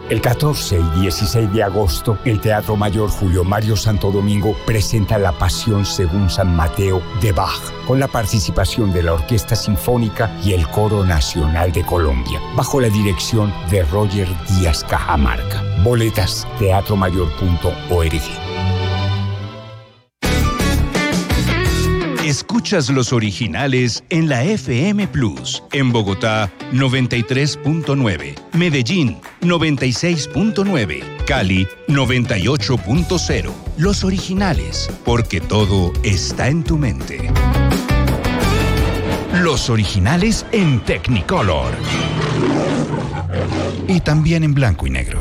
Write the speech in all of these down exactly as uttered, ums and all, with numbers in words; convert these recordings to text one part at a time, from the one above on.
El catorce y dieciséis de agosto, el Teatro Mayor Julio Mario Santo Domingo presenta La Pasión según San Mateo de Bach, con la participación de la Orquesta Sinfónica y el Coro Nacional de Colombia, bajo la dirección de Roger Díaz Cajamarca. Boletas, teatro mayor punto org. Escuchas los originales en la F M Plus. En Bogotá, noventa y tres punto nueve. Medellín, noventa y seis punto nueve. Cali, noventa y ocho punto cero. Los originales, porque todo está en tu mente. Los originales en Technicolor. Y también en blanco y negro.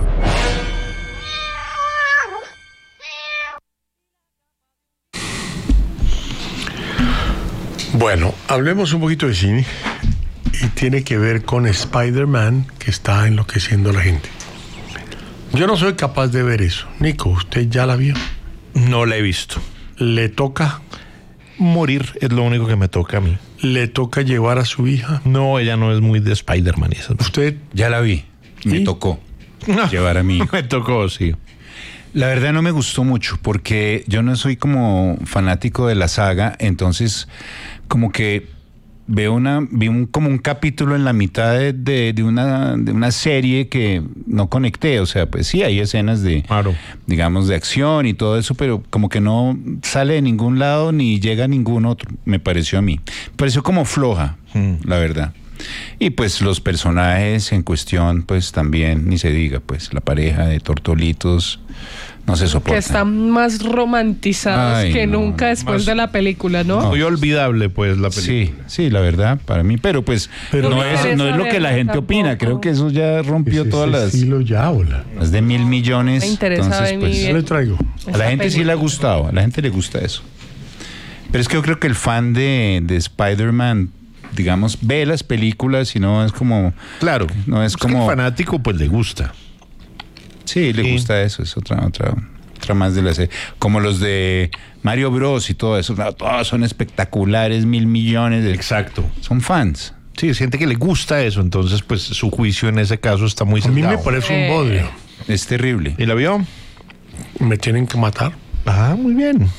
Bueno, hablemos un poquito de cine y tiene que ver con Spider-Man, que está enloqueciendo a la gente. Yo no soy capaz de ver eso. Nico, ¿usted ya la vio? No la he visto. ¿Le toca? Morir es lo único que me toca a mí. ¿Le toca llevar a su hija? No, ella no es muy de Spider-Man. Eso. ¿Usted? Ya la vi. Me ¿Sí? tocó No. llevar a mi hijo. Me tocó, sí. La verdad no me gustó mucho porque yo no soy como fanático de la saga, entonces como que veo una vi un como un capítulo en la mitad de, de, de una de una serie que no conecté, o sea, pues sí hay escenas de Claro. digamos de acción y todo eso, pero como que no sale de ningún lado ni llega a ningún otro, me pareció a mí. Me pareció como floja, mm. la verdad. Y pues los personajes en cuestión, pues también, ni se diga, pues la pareja de Tortolitos no se soporta. Que están más romantizados Ay, que no, nunca después más- de la película, ¿no? Muy olvidable, pues, la película. Sí, sí, la verdad, para mí, pero pues Pero no, no es, me no es lo que la gente interesa opina, tampoco. creo que eso ya rompió ¿Es todas ese las, estilo ya, hola? las de mil millones. Me interesa entonces, ver pues, mi ¿Qué le traigo? a la gente sí le ha gustado, a la gente le gusta eso. Pero es que yo creo que el fan de, de Spider-Man, digamos, ve las películas y no es como... Claro. No es que como- el fanático, pues, le gusta. Sí, le Sí. gusta eso, es otra, otra, otra más de la serie. Como los de Mario Bros y todo eso, no, todos son espectaculares, mil millones de... Exacto. Son fans. Sí, siente que le gusta eso, entonces, pues, su juicio en ese caso está muy A mí me sesgado. parece un Eh. bodrio. Es terrible. ¿Y la vio? Me tienen que matar Ah, muy bien.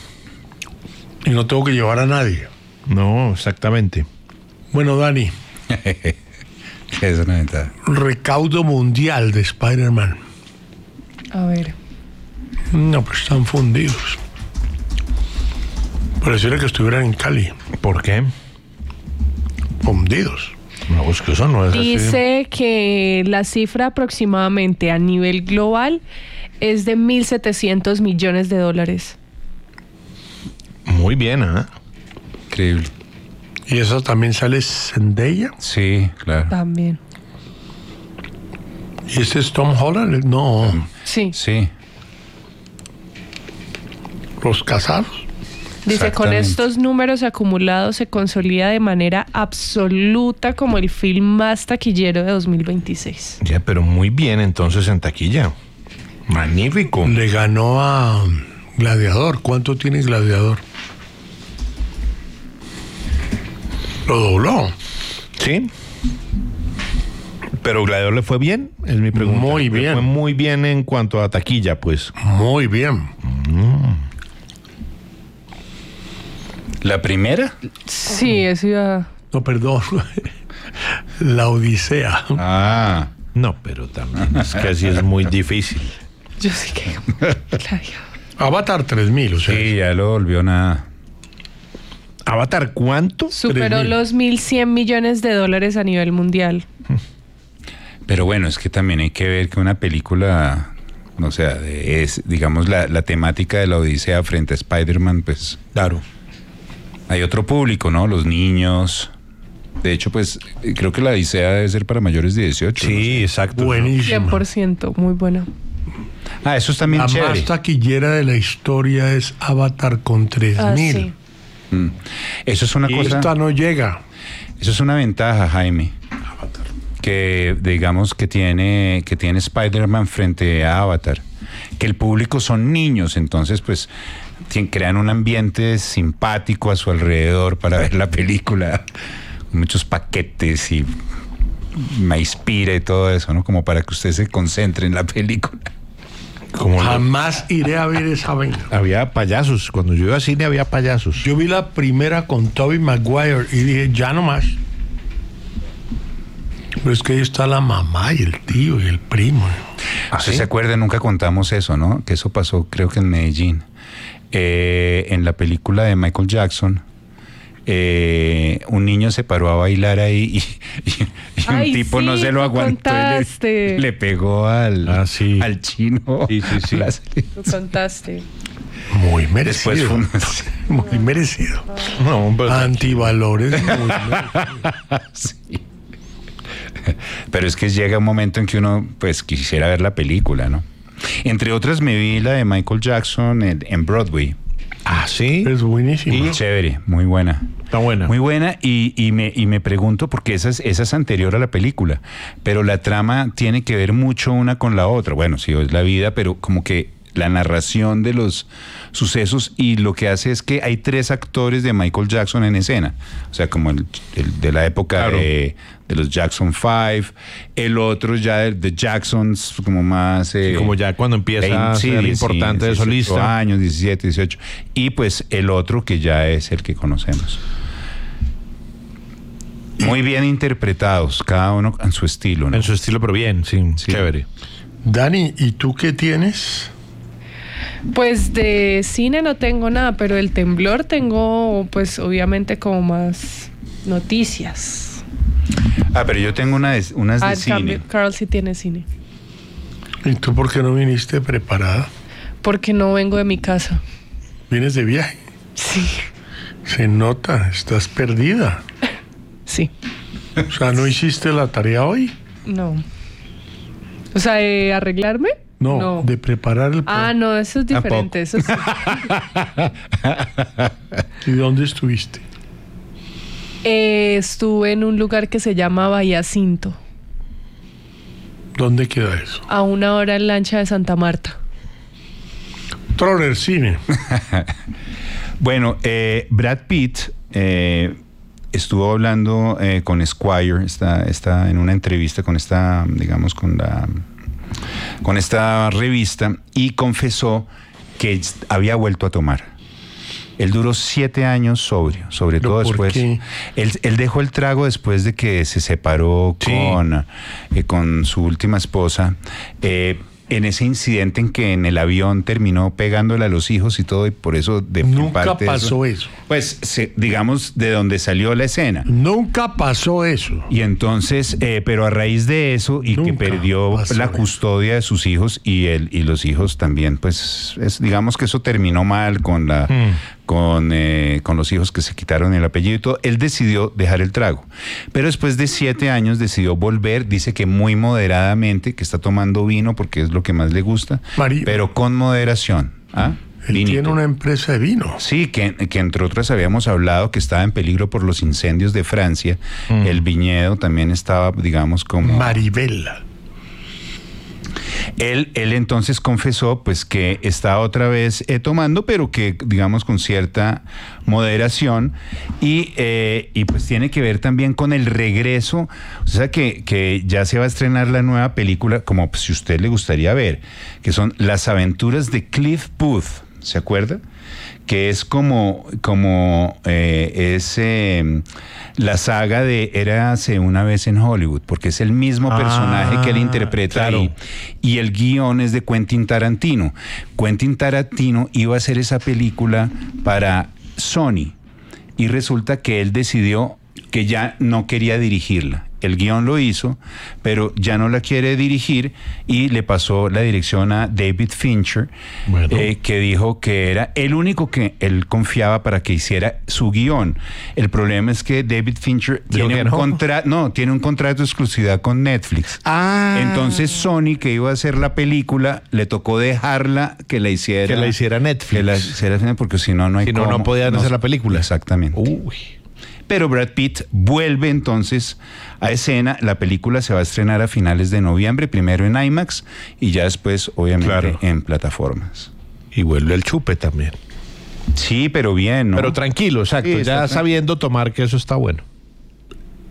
y no tengo que llevar a nadie. No, exactamente. Bueno, Dani, Es una ventaja. recaudo mundial de Spider-Man. A ver. No, pues están fundidos. Pareciera que estuvieran en Cali. ¿Por qué? Fundidos. No, pues que eso no es así. Dice que la cifra aproximadamente a nivel global es de mil setecientos millones de dólares. Muy bien, ¿ah? Increíble. ¿Y eso también sale Zendaya? Sí, claro. También. ¿Y ese es Tom Holland? No, Sí. Sí. los casados. Dice, con Exactamente. estos números acumulados se consolida de manera absoluta como el film más taquillero de dos mil veintiséis. Ya, pero muy bien, entonces, en taquilla. Magnífico. Le ganó a Gladiador. ¿Cuánto tiene Gladiador? Lo dobló. Sí. Pero Gladiador le fue bien, es mi pregunta. Muy Le bien. Fue muy bien en cuanto a taquilla, pues. Muy bien. ¿La primera? Sí, eso iba... No, perdón. La Odisea. Ah. No, pero también es que así es muy difícil. Yo sí que... Claro. Avatar tres mil, o sea. Sí, ya lo volvió nada. ¿Avatar cuánto? Superó tres mil. los mil cien millones de dólares a nivel mundial. Pero bueno, es que también hay que ver que una película, o sea, de- es, digamos, la, la temática de la Odisea frente a Spider-Man, pues, claro. Hay otro público, ¿no? Los niños. De hecho, pues, eh, creo que la Odisea debe ser para mayores de dieciocho. ¿no? Sí, exacto. cien Buenísima. por ciento, muy buena. Ah, eso es también La chévere. más taquillera de la historia es Avatar con tres Ah, mil. sí. Mm. Eso es una Y cosa. esta no llega. Eso es una ventaja, Jaime. Que digamos que tiene, que tiene Spider-Man frente a Avatar. Que el público son niños, entonces pues tien- crean un ambiente simpático a su alrededor para ver la película. Muchos paquetes y me inspira y todo eso, ¿no? Como para que usted se concentre en la película. Como jamás iré a ver esa vaina. Había payasos. Cuando yo iba al cine había payasos. Yo vi la primera con Tobey Maguire y dije, ya no más. Pero es que ahí está la mamá y el tío y el primo. ¿Ah, ¿Usted sí? se acuerda? Nunca contamos eso, ¿no? Que eso pasó, creo que en Medellín. Eh, en la película de Michael Jackson, eh, un niño se paró a bailar ahí y, y- y un Ay, tipo sí, no se lo tú aguantó y contaste. le, le pegó al, Ah, sí. al chino. Sí, sí, sí. La- Lo contaste. Muy merecido. Después fue un- Muy merecido. No, pues, Antivalores. Muy merecido. Sí. Pero es que llega un momento en que uno pues quisiera ver la película, ¿no? Entre otras me vi la de Michael Jackson en, en Broadway. ah, sí. Es buenísimo. Chévere, muy buena. Está buena. Muy buena y, y, me, y me pregunto, porque esa es, esa es anterior a la película, pero la trama tiene que ver mucho una con la otra. Bueno, sí, es la vida, pero como que la narración de los sucesos y lo que hace es que hay tres actores de Michael Jackson en escena. O sea, como el, el de la época Claro. de, de los Jackson Five, el otro ya de, de Jacksons, como más... eh, como ya cuando empieza a sí, ser diez, importante de dieciocho solista. años, diecisiete, dieciocho. Y pues el otro que ya es el que conocemos. Muy bien interpretados, cada uno en su estilo, ¿no? En su estilo, pero bien, sí, Sí. chévere. Dani, ¿y tú qué tienes? Pues de cine no tengo nada, pero del temblor tengo, pues obviamente como más noticias. Ah, pero yo tengo una de- unas Ah, de en cine. cambio, Carl sí tiene cine. ¿Y tú por qué no viniste preparada? Porque no vengo de mi casa. ¿Vienes de viaje? Sí, Se nota, estás perdida. sí, O sea, ¿no hiciste la tarea hoy? no. O sea, ¿de arreglarme? No, de preparar el Ah, no, eso es diferente. Eso sí. ¿Y dónde estuviste? Eh, estuve en un lugar que se llama Bahía Cinto, ¿Dónde queda eso? a una hora en lancha de Santa Marta. Troller Cine. Bueno, eh, Brad Pitt eh, estuvo hablando eh, con Esquire, está, está en una entrevista con esta, digamos, con la con esta revista y confesó que había vuelto a tomar. Él duró siete años sobrio, sobre ¿Pero todo por después. qué? Él, él dejó el trago después de que se separó Sí. con, eh, con su última esposa. Eh, en ese incidente en que en el avión terminó pegándole a los hijos y todo, y por eso de en Nunca parte pasó eso. Pues se- digamos de donde salió la escena. Nunca pasó eso. Y entonces, eh, pero a raíz de eso y que Nunca perdió pasó la eso. custodia de sus hijos y él y los hijos también, pues es, digamos que eso terminó mal con la con, eh, con los hijos que se quitaron el apellido y todo. Él decidió dejar el trago, pero después de siete años decidió volver. Dice que muy moderadamente, que está tomando vino porque es lo que más le gusta, Mari- pero con moderación. ¿Ah? Él Vinito. tiene una empresa de vino. Sí, que, que entre otras habíamos hablado que estaba en peligro por los incendios de Francia. El viñedo también estaba, digamos, como... Maribela. Él, él entonces confesó pues que está otra vez eh, tomando, pero que digamos con cierta moderación y, eh, y pues tiene que ver también con el regreso, o sea que, que ya se va a estrenar la nueva película, como si a usted le gustaría ver, que son Las aventuras de Cliff Booth, ¿se acuerda? Que es como, como eh, es eh, la saga de Érase una vez en Hollywood, porque es el mismo personaje Ah, que él interpreta claro. ahí. Y el guión es de Quentin Tarantino. Quentin Tarantino iba a hacer esa película para Sony y resulta que él decidió que ya no quería dirigirla. El guión lo hizo, pero ya no la quiere dirigir y le pasó la dirección a David Fincher, Bueno. eh, que dijo que era el único que él confiaba para que hiciera su guión. El problema es que David Fincher Dijo tiene que un, no. contra- no, tiene un contrato de exclusividad con Netflix. Ah. Entonces Sony, que iba a hacer la película, le tocó dejarla que la hiciera. Que la hiciera Netflix. Que la hiciera, porque si no, no hay Si no, no cómo. podían hacer la película. Exactamente. Uy. Pero Brad Pitt vuelve entonces a escena. La película se va a estrenar a finales de noviembre, primero en IMAX y ya después, obviamente, Claro. en plataformas. Y vuelve el chupe también. Sí, pero bien, ¿no? Pero tranquilo, exacto. Sí, ya está sabiendo tomar que eso está bueno.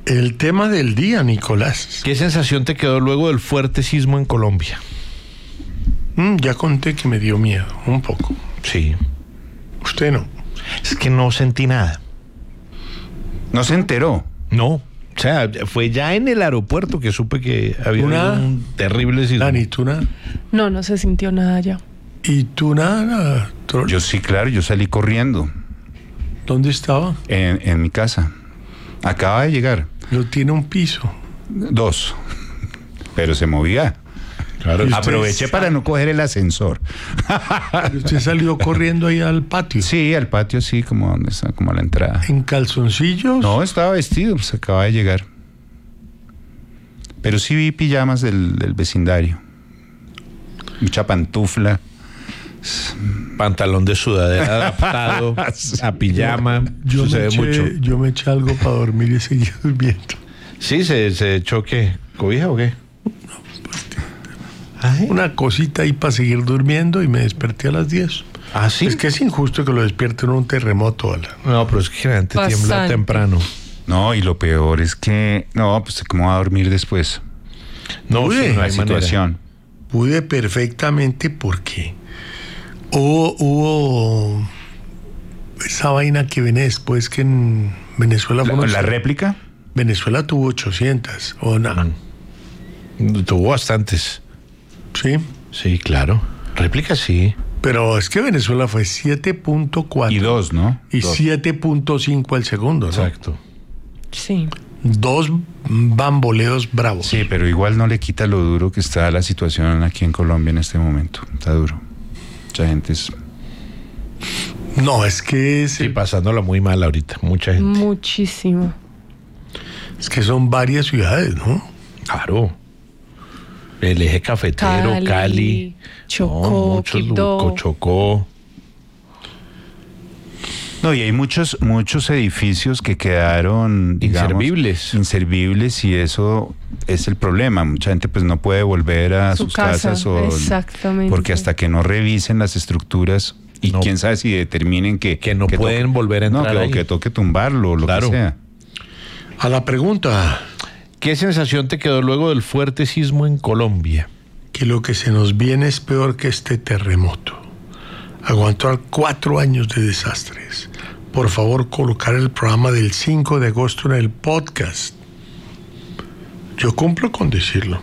El tema del día, Nicolás. ¿Qué sensación te quedó luego del fuerte sismo en Colombia? Mm, ya conté que me dio miedo, un poco. Sí. Usted no. Es que no sentí nada. No se enteró. No. O sea, fue ya en el aeropuerto que supe que había Una- un terrible sismo. Dani, ¿tú nada? No, no se sintió nada ya. ¿Y tú nada? Tro- Yo sí, claro, yo salí corriendo ¿Dónde estaba? en, en mi casa. Acaba de llegar. Lo tiene un piso. Dos. Pero se movía. Claro. ¿Y usted Aproveché sa- para no coger el ascensor. ¿Y usted salió corriendo ahí al patio? Sí, al patio, sí, como donde está, como a la entrada. ¿En calzoncillos? No, estaba vestido, pues acaba de llegar. Pero sí vi pijamas del, del vecindario. Mucha pantufla. Pantalón de sudadera adaptado a pijama. Yo me, Sucede eché, mucho. yo me eché algo para dormir y seguí durmiendo. Sí, se, se echó qué, cobija o qué. Ay. Una cosita ahí para seguir durmiendo y me desperté a las diez. ¿Ah, sí? Es que es injusto que lo despierten en un terremoto. Alan. No, pero es que generalmente tiembla Bastante. temprano. No, y lo peor es que, no, pues cómo va a dormir después. No, Uy, sí, no La hay manera. situación. Pude perfectamente porque hubo, hubo esa vaina que viene después que en Venezuela fue La, una- la réplica, Venezuela tuvo ochocientas o nada. Tuvo bastantes. Sí, Sí, claro. Réplica sí. pero es que Venezuela fue siete punto cuatro y dos, ¿no? y Dos. siete punto cinco el segundo, ¿no? Exacto. Sí. Dos bamboleos bravos. Sí, pero igual no le quita lo duro que está la situación aquí en Colombia en este momento. Está duro. Mucha gente es... No, es que es, Sí, pasándola muy mal ahorita. Mucha gente. Muchísimo. es que son varias ciudades, ¿no? Claro. El eje cafetero, Cali. Cali, Chocó, no, muchos Quibdó. lu- Chocó. No, y hay muchos, muchos edificios que quedaron, digamos, Inservibles. inservibles, y eso es el problema. Mucha gente pues no puede volver a Su sus casa, casas o exactamente. porque hasta que no revisen las estructuras y No. quién sabe si determinen que Que no pueden volver a no, entrar que, ahí. o que toque tumbarlo o lo Claro. que sea. A la pregunta, ¿Qué sensación te quedó luego del fuerte sismo en Colombia? que lo que se nos viene es peor que este terremoto. Aguantar cuatro años de desastres. Por favor, colocar el programa del cinco de agosto en el podcast. Yo cumplo con decirlo.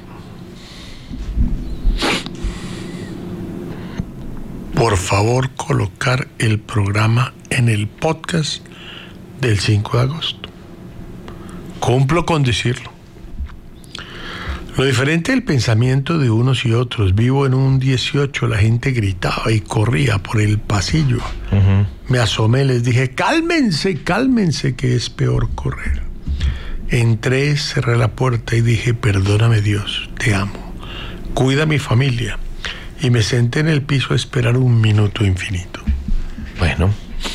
Por favor, colocar el programa en el podcast del cinco de agosto. Cumplo con decirlo. Lo diferente del pensamiento de unos y otros. Vivo en un dieciocho, la gente gritaba y corría por el pasillo. Me asomé, les dije, cálmense, cálmense, que es peor correr. Entré, cerré la puerta y dije, perdóname Dios, te amo. Cuida a mi familia. Y me senté en el piso a esperar un minuto infinito. Bueno,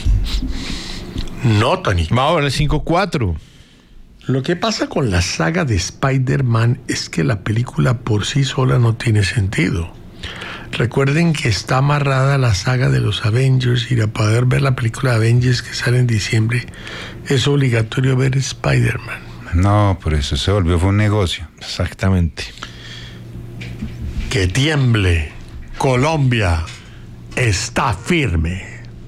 No, Tony. vamos a ver el cinco cuatro. Lo que pasa con la saga de Spider-Man es que la película por sí sola no tiene sentido. Recuerden que está amarrada a la saga de los Avengers y para poder ver la película Avengers que sale en diciembre es obligatorio ver Spider-Man. No, por eso se volvió, fue un negocio. Exactamente. Que tiemble. Colombia está firme.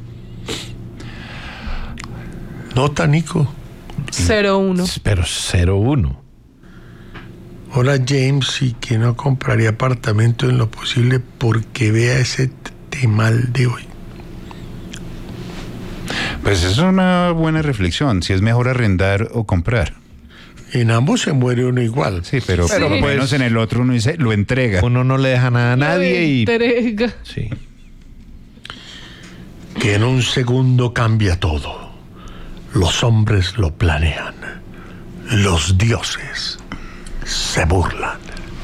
Nota, Nico. cero uno. Pero cero uno. Hola, James, y que no compraría apartamento en lo posible porque vea ese temal de hoy. Pues es una buena reflexión, si es mejor arrendar o comprar. En ambos se muere uno igual. Sí, pero, Pero por lo pues- menos en el otro uno dice, lo entrega. Uno no le deja nada a nadie y... Entrega. Sí. Que en un segundo cambia todo. Los hombres lo planean. Los dioses se burlan.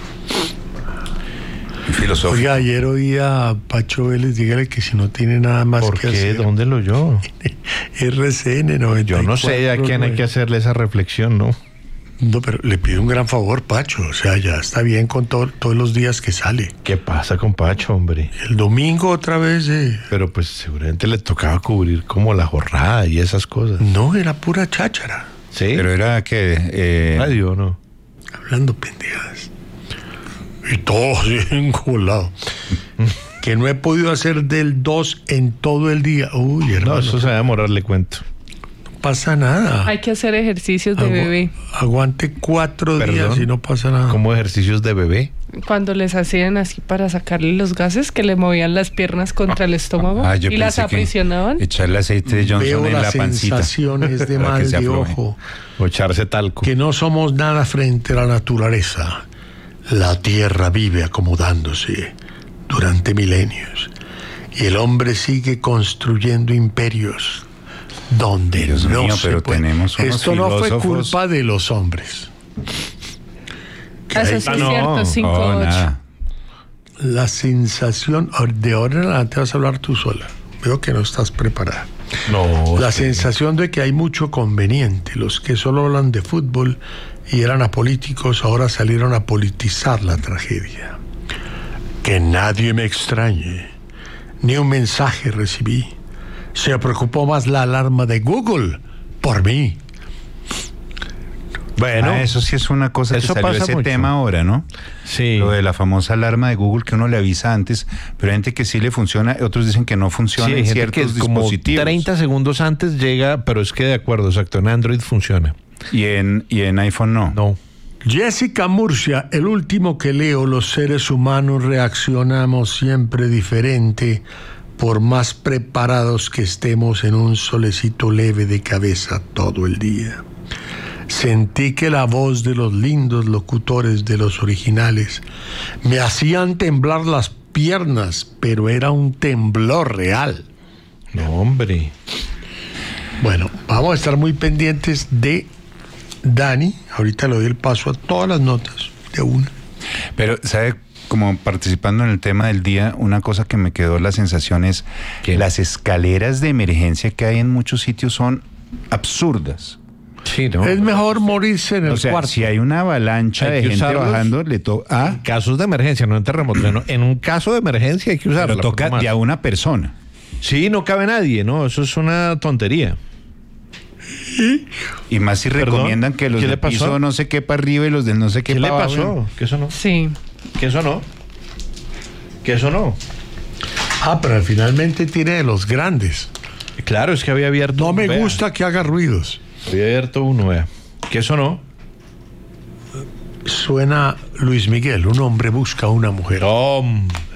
Filosófico. Oiga, ayer oí a Pacho Vélez, dígale que si no tiene nada más ¿Por que qué? hacer. ¿Dónde lo oyó? R C N noventa y cuatro. Yo no sé a quién hay que hacerle esa reflexión, ¿no? No, pero le pido un gran favor, Pacho. O sea, ya está bien con to- todos los días que sale. ¿Qué pasa con Pacho, hombre? El domingo otra vez. eh, Pero pues seguramente le tocaba cubrir como la jornada y esas cosas. No, era pura cháchara. Sí. Pero era que... Eh, Radio, ¿no? Hablando pendejadas. Y todo así encolado. Que no he podido hacer del dos en todo el día. Uy, hermano. No, eso se va a demorar, le cuento. No pasa nada. Hay que hacer ejercicios de Agu- bebé. Aguante cuatro Perdón. días y no pasa nada. Como ejercicios de bebé. Cuando les hacían así para sacarle los gases, que le movían las piernas contra el estómago ah, yo y las pensé que aprisionaban. echarle aceite de Johnson Veo en las la pancita. sensaciones de para que mal se de afloje. ojo. O echarse talco. Que no somos nada frente a la naturaleza. La tierra vive acomodándose durante milenios y el hombre sigue construyendo imperios donde Dios no mío, se pero puede. tenemos unos Esto no fue filósofos. culpa de los hombres. Que Eso hay- sí Ah, es no. cierto, cinco Oh, ocho. nada. La sensación de ahora en adelante vas a hablar tú sola. Veo que no estás preparada. No. La sí. sensación de que hay mucho conveniente. Los que solo hablan de fútbol y eran apolíticos ahora salieron a politizar la tragedia. Que nadie me extrañe. Ni un mensaje recibí. Se preocupó más la alarma de Google por mí. Bueno, Ah, eso sí es una cosa eso que salió pasa ese mucho. tema ahora, ¿no? sí. Lo de la famosa alarma de Google que uno le avisa antes, pero hay gente que sí le funciona, otros dicen que no funciona Sí, hay en gente que ciertos es como dispositivos. treinta segundos antes llega, pero es que de acuerdo, exacto, en Android funciona. Y en, y en iPhone no. No. Jessica Murcia, el último que leo, los seres humanos reaccionamos siempre diferente por más preparados que estemos en un solecito leve de cabeza todo el día. Sentí que la voz de los lindos locutores de los originales me hacían temblar las piernas, pero era un temblor real. No, hombre. Bueno, vamos a estar muy pendientes de Dani. Ahorita le doy el paso a todas las notas de una. Pero, ¿sabe? Como participando en el tema del día, una cosa que me quedó la sensación es que ¿Qué? las escaleras de emergencia que hay en muchos sitios son absurdas. Sí, ¿no? Es mejor morirse en el O sea, cuarto. si hay una avalancha Hay de que gente usarlos. bajando, le toca... En casos de emergencia, no en terremotos. no. En un caso de emergencia hay que usarlo. pero toca de a una persona. Sí, no cabe nadie, ¿no? Eso es una tontería. Y más si ¿Perdón? recomiendan que los ¿Qué del le pasó? piso no sé qué para arriba y los del no sé qué, ¿Qué le para abajo. pasó? ¿Qué eso no? Sí. ¿Qué eso no? ¿Qué eso no? Ah, pero finalmente tiene de los grandes. Claro, es que había abierto. No me vea, gusta que haga ruidos. Había abierto uno, vea. ¿Qué eso no? Suena Luis Miguel, un hombre busca a una mujer. Hombre.